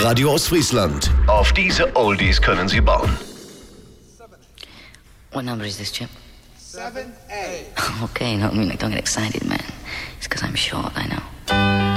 Radio Ostfriesland. Auf diese Oldies können Sie bauen. What number is this, Chip? 7A. Okay, no, don't get excited, man. It's because I'm short, I know.